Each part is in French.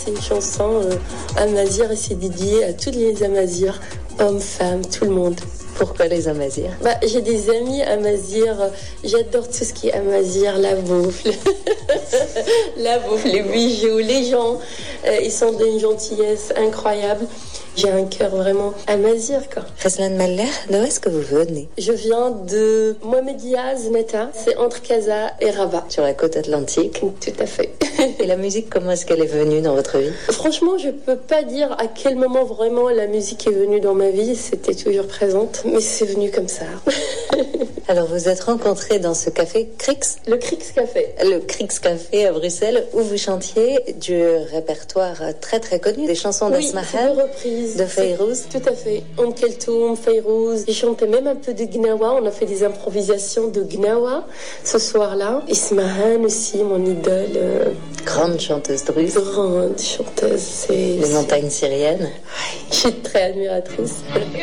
C'est une chanson amazigh et c'est dédié à tous les amazirs, hommes, femmes, tout le monde. Pourquoi les amazirs? J'ai des amis amazirs, j'adore tout ce qui est amazigh, la bouffe, les bijoux, les gens, ils sont d'une gentillesse incroyable. J'ai un cœur vraiment amazigh, quoi. Reslan Mallah, d'où est-ce que vous venez? Je viens de Mohamedia, Zneta, c'est entre Casa et Rabat. Sur la côte atlantique? Tout à fait. Et la musique, comment est-ce qu'elle est venue dans votre vie? Franchement, je peux pas dire à quel moment vraiment la musique est venue dans ma vie, c'était toujours présente, mais c'est venu comme ça. Alors vous êtes rencontrés dans ce café Crix? Le Crix Café. Le Crix Café à Bruxelles, où vous chantiez du répertoire très très connu, des chansons d'Asmahal, de Fayrouz. Tout à fait. Keltoum, Fayrouz. J'ai chanté même un peu de Gnawa. On a fait des improvisations de Gnawa ce soir-là. Ismahan aussi, mon idole. Grande chanteuse druze. Grande chanteuse. Les montagnes syriennes. Je suis très admiratrice.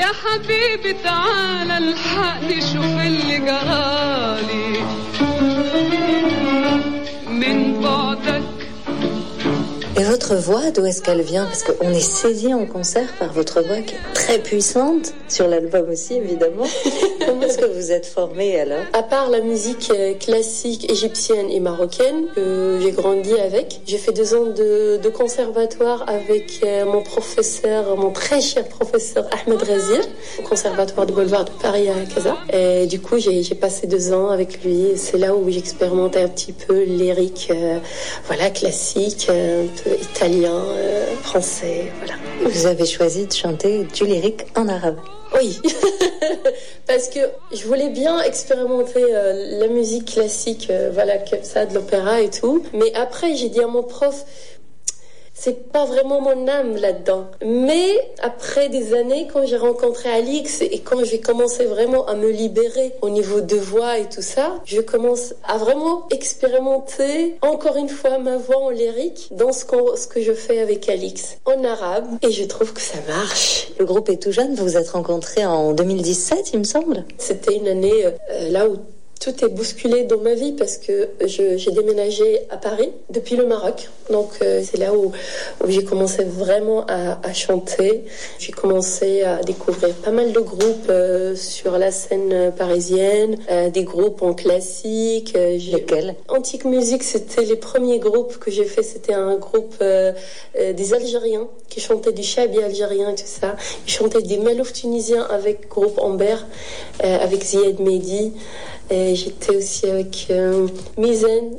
Et votre voix, d'où est-ce qu'elle vient? Parce qu'on est saisi en concert par votre voix qui est très puissante, sur l'album aussi évidemment. Comment est-ce que vous êtes formée alors? À part la musique classique égyptienne et marocaine que j'ai grandi avec, j'ai fait 2 ans de conservatoire avec mon professeur, mon très cher professeur Ahmed Razir, au conservatoire de Boulevard de Paris à Casa. Et du coup, j'ai passé 2 ans avec lui. C'est là où j'expérimentais un petit peu lyrique, classique, un peu italien, français, voilà. Vous avez choisi de chanter du lyrique en arabe? Oui, parce que je voulais bien expérimenter la musique classique, comme ça, de l'opéra et tout. Mais après, j'ai dit à mon prof, c'est pas vraiment mon âme là-dedans. Mais après des années, quand j'ai rencontré Alix et quand j'ai commencé vraiment à me libérer au niveau de voix et tout ça, je commence à vraiment expérimenter encore une fois ma voix en lyrique dans ce que je fais avec Alix en arabe et je trouve que ça marche. Le groupe est tout jeune, vous vous êtes rencontrés en 2017, il me semble. C'était une année là où tout est bousculé dans ma vie parce que j'ai déménagé à Paris depuis le Maroc. Donc c'est là où j'ai commencé vraiment à chanter. J'ai commencé à découvrir pas mal de groupes sur la scène parisienne, des groupes en classique. Lesquels? Antique Musique, c'était les premiers groupes que j'ai fait. C'était un groupe des Algériens qui chantaient du chabi algérien et tout ça. Ils chantaient des malouf tunisiens avec groupe Amber, avec Ziad Mehdi. Et j'étais aussi avec Mizan,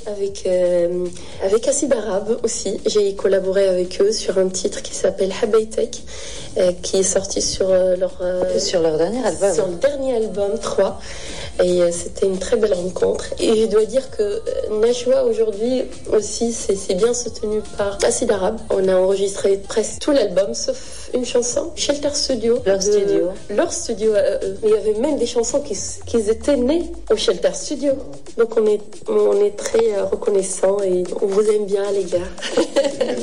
avec Acid Arabe aussi. J'ai collaboré avec eux sur un titre qui s'appelle Habaytek, qui est sorti sur leur dernier album. Sur le dernier album 3. Et c'était une très belle rencontre. Et je dois dire que Najwa aujourd'hui aussi, c'est bien soutenu par Acid Arabe. On a enregistré presque tout l'album, sauf une chanson, Shelter Studio. Leur studio à eux. Il y avait même des chansons qui étaient nées au Shelter Studio. Donc on est très reconnaissants et on vous aime bien les gars.